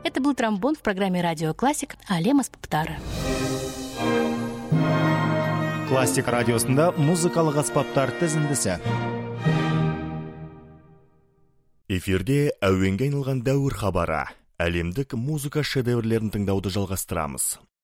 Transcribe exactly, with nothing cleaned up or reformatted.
Это был тромбон в программе «Радио Классик» Алем аспаптары. Классик радиосында музыкалык аспаптар тизиндиси. Эфирде әуенге айналган дәуір хабары. Әлемдік музыка шедеврлерін тыңдауды жалғастырамыз.